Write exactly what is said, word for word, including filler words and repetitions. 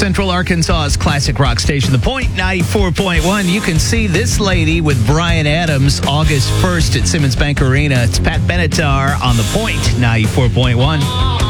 Central Arkansas's classic rock station, The Point, ninety-four point one. You can see this lady with Bryan Adams August first at Simmons Bank Arena. It's Pat Benatar on The Point, ninety-four point one.